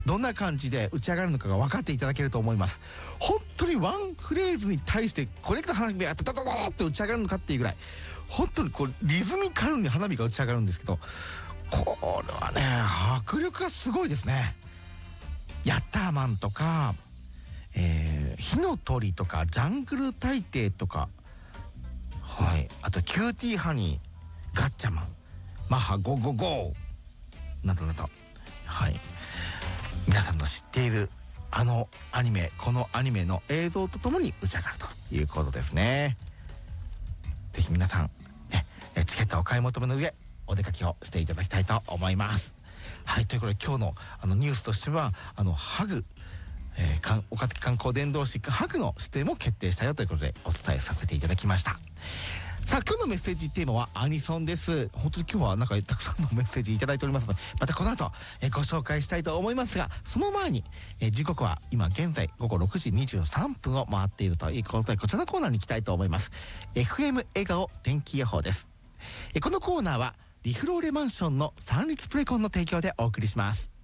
どんな感じで打ち上がるのかが分かっていただけると思います。本当にワンフレーズに対してこれだけの花火がドドドドーって打ち上がるのかっていうぐらい、本当にこうリズミカルに花火が打ち上がるんですけど、これはね迫力がすごいですね。ヤッターマンとか、火の鳥とかジャングル大帝とか、はい、あとキューティーハニー、ガッチャマン、マッハゴーゴーゴーなどなど、はい、皆さんの知っているあのアニメ、このアニメの映像とともに打ち上がるということですね。ぜひ皆さん、ね、チケットをお買い求めの上お出かけをしていただきたいと思います。はい、ということで今日のニュースとしてはハグ、岡崎観光伝道師ハグの指定も決定したよということでお伝えさせていただきました。さあ今日のメッセージテーマはアニソンです。本当に今日はなんかたくさんのメッセージいただいておりますので、またこの後、ご紹介したいと思いますが、その前に、時刻は今現在午後6時23分を回っているということで、こちらのコーナーに行きたいと思います。 FM 笑顔天気予報です。このコーナーはリフローレマンションの三立プレコンの提供でお送りします。